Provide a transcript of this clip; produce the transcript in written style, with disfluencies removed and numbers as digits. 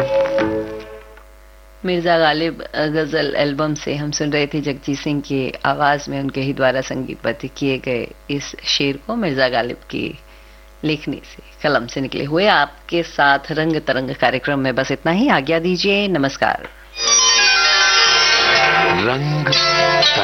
मिर्जा गालिब गजल एल्बम से हम सुन रहे थे जगजीत सिंह की आवाज में उनके ही द्वारा संगीतबद्ध किए गए इस शेर को। मिर्जा गालिब की लेखनी से, कलम से निकले हुए आपके साथ रंग तरंग कार्यक्रम में बस इतना ही। आज्ञा दीजिए, नमस्कार। रंग